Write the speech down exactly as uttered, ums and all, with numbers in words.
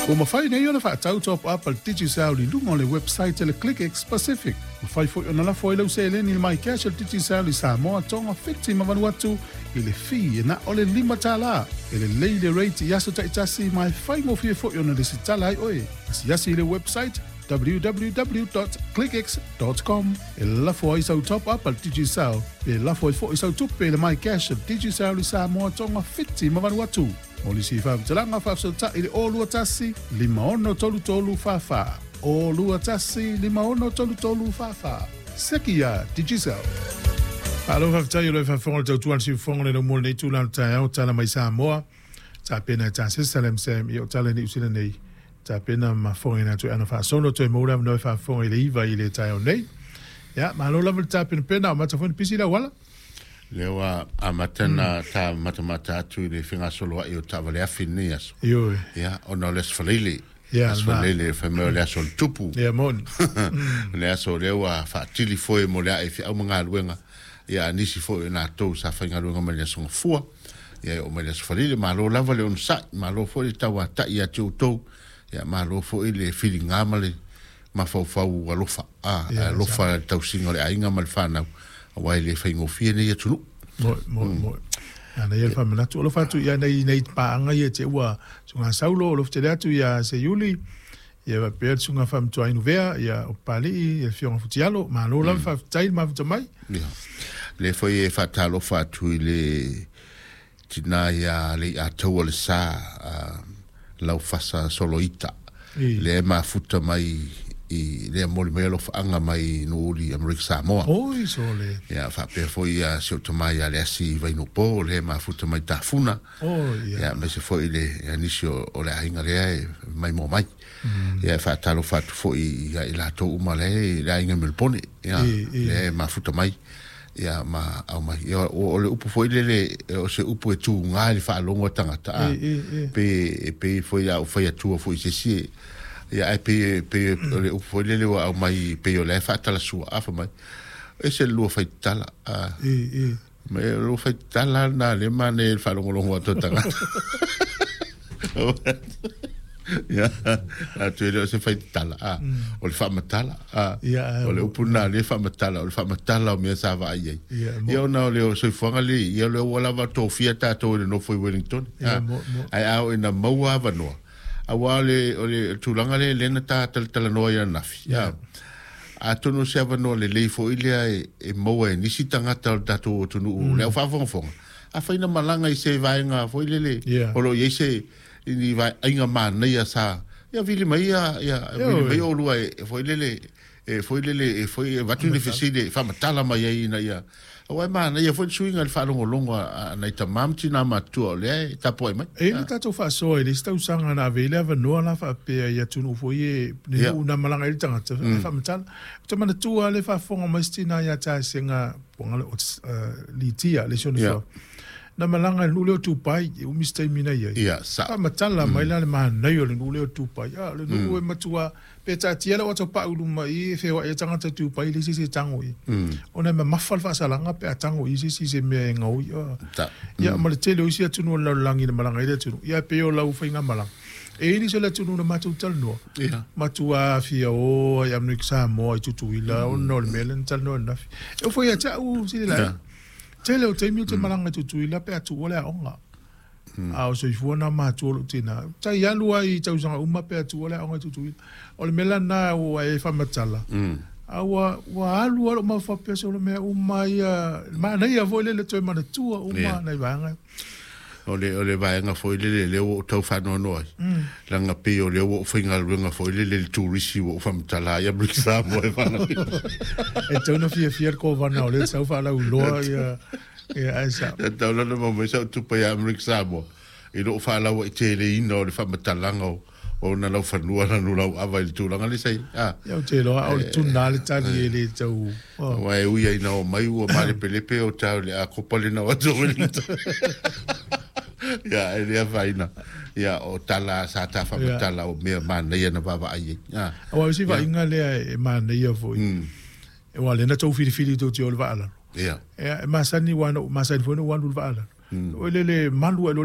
O mawhai nei o le whaatau top up al Digicel li lunga o le website le ClickX Pacific. Mawhai fo i ona lafo i lau se eleni le mai cash al Digicel li Samoa tonga fifty mawanu atu i le fi e na o le lima tala. E le lei le rate i aso taitasi mai whai mo fie fo i ona le sitala ai oe. Asi asi le website w w w dot click x dot com. E lafo ai sau top up al Digicel. E lafo ai fo i sau tupe le mai cash al Digicel li Samoa tonga fifty mawanu atu. O li si whaamtalanga whaafsota i le o lua tasi, lima ono tolu tolu whawha. O lua tasi, lima ono tolu tolu whawha. Seki a Digicel. Alo whaftai o le whawhonga tau tuan si whonga le mo nei tūlana tai au tala mai Samoa. Ta pena ta sisalem sem i o tala ni usina nei. Ta pena ma whonga na tu ana whaasono tu e maura no e whawhonga i le iwa i le tai au nei. Ya, ma alo lava ta pena pena o matawhoni pisi la wala. Lewa a matana mm. ta matamata atu i le whinga solo i o tawale afi ni aso. Ioi. Ia, ona les falili. Ia, les falili, whameo le aso tupu. Ia, moni. Le aso lewa whaatili foe mo lea e whiau mga luenga. Ia, nisi foe na tau sa whainga luenga ma le aso ngafua. Ia, o ma le aso falili, ma lo lava le on sa, ma lo foe tawa ta ia tiu tau. Ia, ma lo foe le fili ngamale, ma fau fau alofa. Ah, alofa tau singo le ainga ma le whanau. Wai le whaingo fia nei atunu. Moi, moi, moi. Ana ia le whamanatu. Olo whatu ia nei nei paanga ia te ua. Sunga saulo, olo te atu ia se yuli. Ia wa pēr sunga whamtua inu vea. Ia o pali, ia fionga futialo. Ma lo la whaftai ma futa mai. Le whai e whatalo whatu i le tina ia le atau le sa lau whasa solo ita. Le ma futa mai i le moli mai lo anga mai no uli Amerika Samoa. Oi sole. Ya fa pe foi a se o mai ale asi vai no po le ma futa mai tafuna. Oh ya. Ya me se foi le inisio o le ainga le mai mo mai. Ya fa talo fa foi ya ila to umale le ainga melpone. Ya le ma futa mai. Ya ma au mai ya o le upu foi le o se upu e tu ngai fa longo tangata. Pe pe foi a foi a tu foi se si ia e pe pe le o le le o mai pe o le fa tala su afa mai e se lo fa tala a e e me lo fa tala na le mane fa lo lo to tanga ya a tu le se fa tala a o le fa matala a o le upuna le fa matala o le fa matala o me sa va ai io no le o se fonga le io le o la va to fiata to no foi Wellington ai au ina maua va no awale ole tulanga le lena ta tal tal no ya nafi ya atono se avano le le fo ile e mo e nisi tanga tal datu tunu le fa fon fon a faina malanga i se vainga fo ile le olo ye se ni vai inga man ya sa ya vili mai ya ya vili mai o lua e fo ile le e fo ile le e fo va tu le fiside fa matala mai ina ya o e mana ia foi swinga le falongo longo na ita mamti na matu le ta poi mai e le tato fa so ele sta usanga na vele va no la fa pe ia tunu foi ne una malanga ile tanga fa matal to mana tu ale fa fonga mastina ya ta singa ponga li tia le sonu so na malanga lule tu pai o mister mina ia ia sa matala mai la ma na yo le lule tu pai ya le lule matua pe ta tia la wato pa ulu mai fe wa tanga tu pai le si tango i ona ma mafal fa salanga pe tango i si si me ngau ya ma le tele o si atu no la langi na malanga ile tu ya pe o la u fainga malanga e ni se la tu no matu tal no ia matua fia o ya Amerika Samoa tu tu ila o no le melen tal no na e foi ya ta u si la tele o te mi te malanga tu tu ila pe atu ole onga a o se fuana ma tu lo tina ta ya lua i tau sanga uma pe atu ole onga tu tu o le mela na o e fa matala a wa wa alu o ma fa pe so le me uma ia ma na ia vole le to mana tu uma na vanga o le o le vanga foi le le o tau fa no no langa pe o le o finga runga foi le le tu risi o fa matala ia brisa mo e vanga e tau no fia fia ko vana o le sa fa la ulo ia ia esa tau la mo me sa tu pa ia brisa mo e lo fa la o te le ino le fa matalanga o na lau whanua na nu lau awa ili tūlanga le sei. Iau te loa, au le tūna le tani e le tau. Wai uia ina o mai ua mare pelepe o tau le a kopale na watu Wellington. Ia, e lea vaina. Ia, o tala sa ta whamatala o mea mana ia na wawa ai. Awa usi wa inga lea e mana ia foi. E wa lena tau whiriwhiri tau te o le waala. Ia. E masani wana, masani fwena wana le waala. O le le malu